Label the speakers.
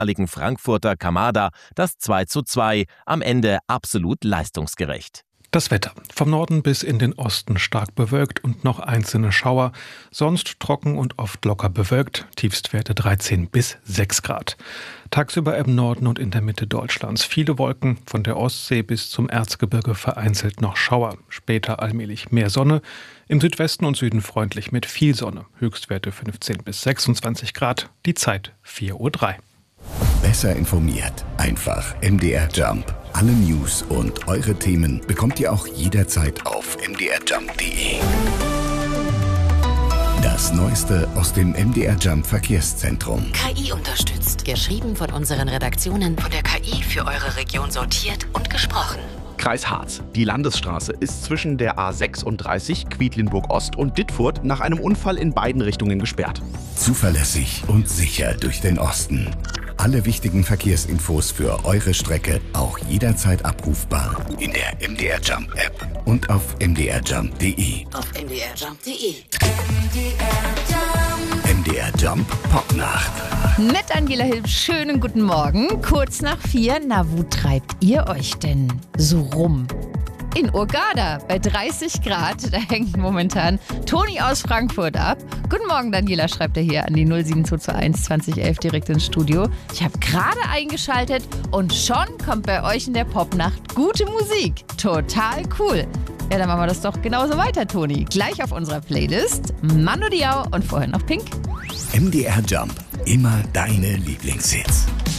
Speaker 1: ehemaligen Frankfurter Kamada das 2:2, am Ende absolut leistungsgerecht.
Speaker 2: Das Wetter. Vom Norden bis in den Osten stark bewölkt und noch einzelne Schauer. Sonst trocken und oft locker bewölkt. Tiefstwerte 13 bis 6 Grad. Tagsüber im Norden und in der Mitte Deutschlands viele Wolken. Von der Ostsee bis zum Erzgebirge vereinzelt noch Schauer. Später allmählich mehr Sonne. Im Südwesten und Süden freundlich mit viel Sonne. Höchstwerte 15 bis 26 Grad. Die Zeit 4:03 Uhr.
Speaker 3: Besser informiert. Einfach MDR Jump. Alle News und eure Themen bekommt ihr auch jederzeit auf mdrjump.de. Das Neueste aus dem MDR Jump Verkehrszentrum.
Speaker 4: KI unterstützt. Geschrieben von unseren Redaktionen. Von der KI für eure Region sortiert und gesprochen.
Speaker 5: Kreis Harz. Die Landesstraße ist zwischen der A36 Quedlinburg-Ost und Dittfurt nach einem Unfall in beiden Richtungen gesperrt.
Speaker 3: Zuverlässig und sicher durch den Osten. Alle wichtigen Verkehrsinfos für eure Strecke auch jederzeit abrufbar in der MDR Jump App und auf mdrjump.de.
Speaker 4: Auf mdrjump.de.
Speaker 3: MDR Jump Popnacht.
Speaker 6: Mit Angela Hilb, schönen guten Morgen. Kurz nach 4, na wo treibt ihr euch denn so rum? In Hurghada bei 30 Grad, da hängt momentan Toni aus Frankfurt ab. Guten Morgen, Daniela, schreibt er hier an die 07221 2011 direkt ins Studio. Ich habe gerade eingeschaltet und schon kommt bei euch in der Popnacht gute Musik. Total cool. Ja, dann machen wir das doch genauso weiter, Toni. Gleich auf unserer Playlist Manu Diao und vorher noch Pink.
Speaker 3: MDR Jump. Immer deine Lieblingshits.